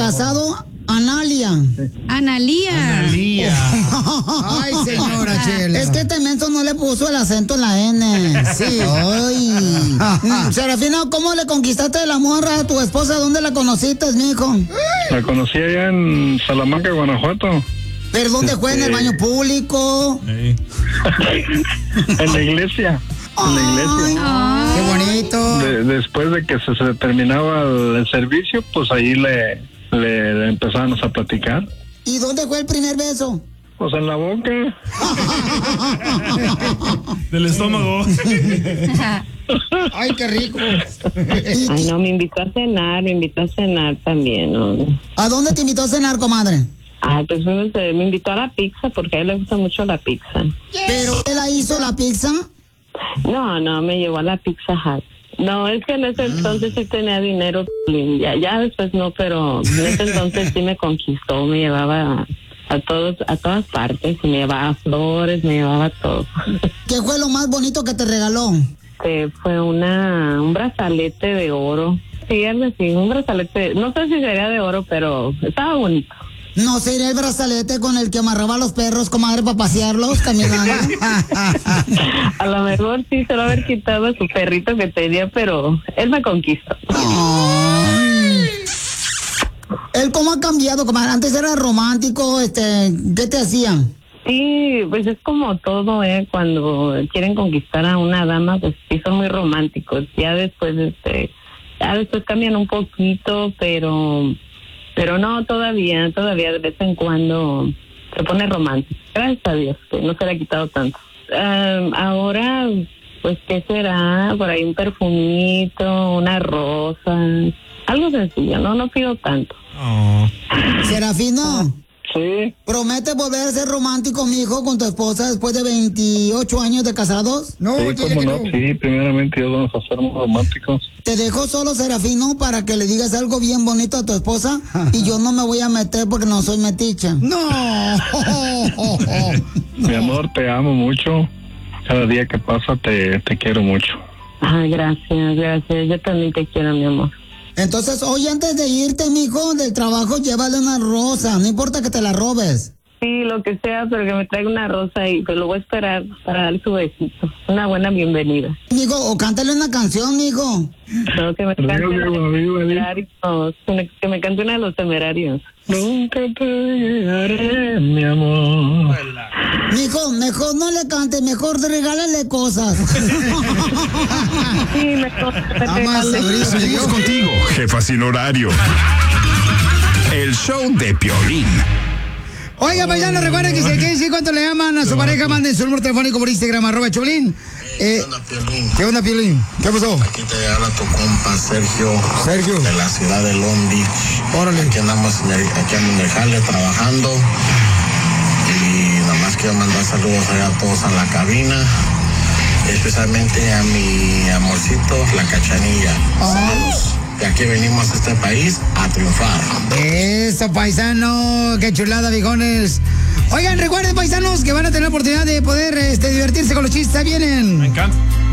casado, Analia. Analía. Ay, señora Chela. Es que este menso no le puso el acento en la N. Sí. Ay. Serafina, ¿cómo le conquistaste la morra a tu esposa? ¿Dónde la conociste, mijo? La conocí allá en Salamanca, Guanajuato. ¿Pero dónde fue? ¿En el baño público? En la iglesia. En la iglesia. Qué bonito. Después de que se terminaba el servicio, pues ahí le empezamos a platicar. ¿Y dónde fue el primer beso? Pues en la boca. Del estómago. Ay, qué rico. Ay, no, me invitó a cenar también, ¿no? ¿A dónde te invitó a cenar, comadre? Pues me invitó a la pizza porque a él le gusta mucho la pizza. ¿Pero él la hizo la pizza? No, me llevó a la Pizza Hut. No, es que en ese entonces sí tenía dinero, ya después no, pero en ese entonces sí me conquistó, me llevaba a todas partes, me llevaba flores, me llevaba todo. ¿Qué fue lo más bonito que te regaló? Fue un brazalete de oro. Sí, algo así, un brazalete, no sé si sería de oro, pero estaba bonito. ¿No sería el brazalete con el que amarraba a los perros, comadre, para pasearlos caminando? A lo mejor sí se lo haber quitado a su perrito que tenía, pero él me conquistó. Ay. ¿Él cómo ha cambiado, comadre? Antes era romántico, ¿qué te hacían? Sí, pues es como todo, cuando quieren conquistar a una dama, pues sí son muy románticos. Ya después cambian un poquito, pero no, todavía de vez en cuando se pone romántico. Gracias a Dios, que no se le ha quitado tanto. Ahora, pues, ¿qué será? Por ahí un perfumito, una rosa, algo sencillo, no pido tanto. Oh. Serafino. Sí. ¿Prometes volver a ser romántico, mijo, con tu esposa después de 28 años de casados? No, sí, cómo no. Sí, primeramente Dios, vamos a ser muy románticos. Te dejo solo, Serafino, para que le digas algo bien bonito a tu esposa y yo no me voy a meter porque no soy metiche. ¡No! Mi amor, te amo mucho. Cada día que pasa te quiero mucho. Ay, gracias. Yo también te quiero, mi amor. Entonces, hoy antes de irte, mijo, del trabajo, llévale una rosa. No importa que te la robes. Sí, lo que sea, pero que me traiga una rosa y pues lo voy a esperar para dar su besito. Una buena bienvenida. Mijo, o cántale una canción, mijo. No, que me cante una de los temerarios. Que me cante una de los temerarios. Nunca te llegaré, mi amor. Mijo, mejor no le cantes, mejor regálale cosas. Sí, mejor. Seguimos contigo, jefa sin horario. El show de Piolín. Oiga, paisanos, recuerden que si quieren decir cuánto le aman a su pareja, manden su número telefónico por Instagram, @Choplin. ¿Qué onda, Piolín? ¿Qué pasó? Aquí te habla tu compa Sergio. De la ciudad de Long Beach. Órale. Aquí andamos en el jale trabajando. Y nada más quiero mandar saludos allá a todos a la cabina. Especialmente a mi amorcito, la Cachanilla. Saludos. De aquí venimos a este país a triunfar. Eso, paisano, qué chulada, viejones. Oigan, recuerden, paisanos, que van a tener la oportunidad de poder divertirse con los chistes. Ahí vienen. Me encanta.